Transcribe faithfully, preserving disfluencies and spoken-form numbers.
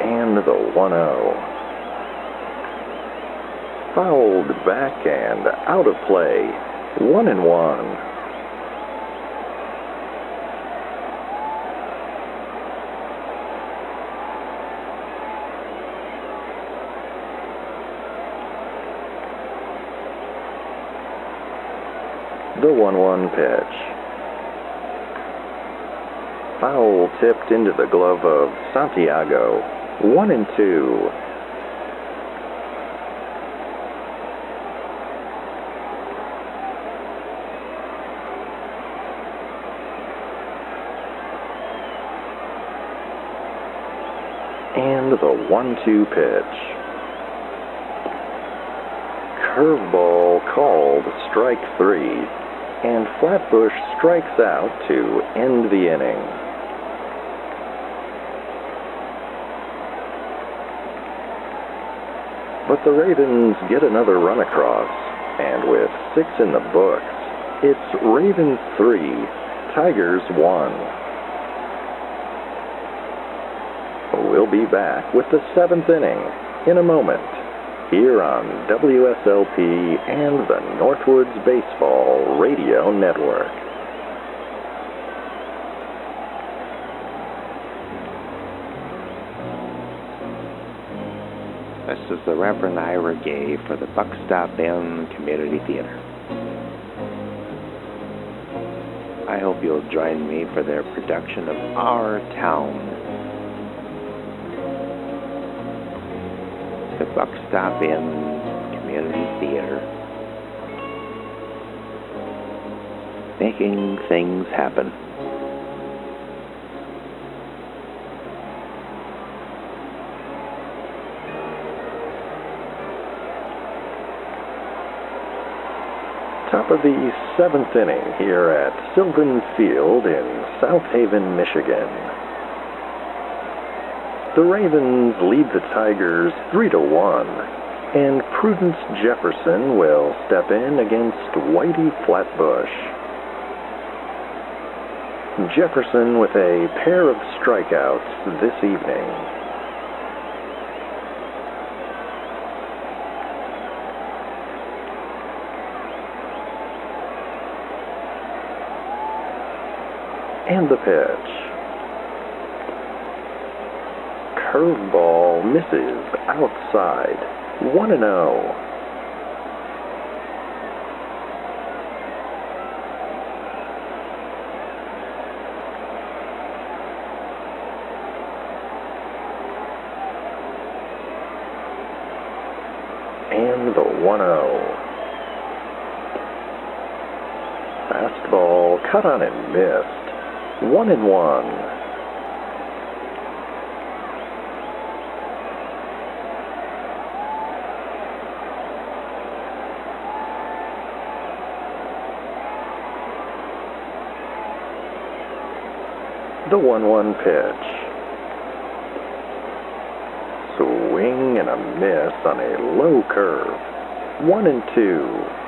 and the one oh. Fouled back and out of play. One and one. The one one pitch. Foul tipped into the glove of Santiago. One and two. And the one two pitch. Curveball called strike three. And Flatbush strikes out to end the inning. But the Ravens get another run across, and with six in the books, it's Ravens three, Tigers one. We'll be back with the seventh inning in a moment, here on W S L P and the Northwoods Baseball Radio Network. This is the Reverend Ira Gay for the Buck Stop Inn Community Theater. I hope you'll join me for their production of Our Town. The Buck Stop Inn Community Theater, making things happen. Top of the seventh inning here at Sylvan Field in South Haven, Michigan. The Ravens lead the Tigers three to one, and Prudence Jefferson will step in against Whitey Flatbush. Jefferson with a pair of strikeouts this evening. And the pitch. Curveball misses outside. one and oh. And the one oh. Fastball cut on and missed. One and one. The one one pitch. Swing and a miss on a low curve. One and two.